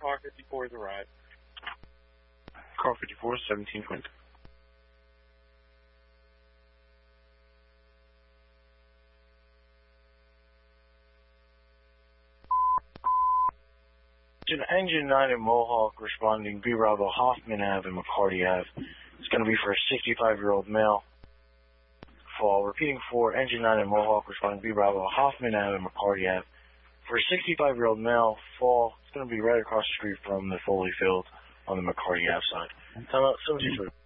car 54 is arrived. Car 54, 1720. Engine 9 in Mohawk responding B Bravo Hoffman Ave and McCarty Ave. It's going to be for a 65-year-old male. Fall. Repeating for Engine 9 in Mohawk responding B Bravo Hoffman Ave and McCarty Ave. For a 65-year-old male, fall. It's going to be right across the street from the Foley Field on the McCarty Ave side. Time out 72.